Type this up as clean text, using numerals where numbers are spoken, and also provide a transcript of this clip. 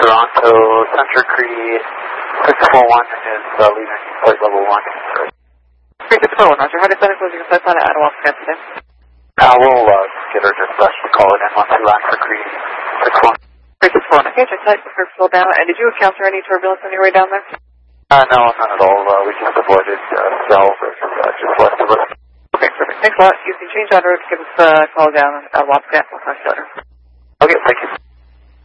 Toronto, Center Creed, 641 is leaving flight level 1. 3641, Roger. How does that include your flight plan at Adawam Scan today? We'll get her dispatch to call it in once we land for Creed 61. 3641, okay, check that, prefer to slow down. And did you encounter any turbulence on your way down there? No, none at all. We just avoided Salford, just west of us. Okay, perfect. Thanks a lot. You can change that route, give us a call down at Adawam Scan. We'll talk to you later. Okay, thank you.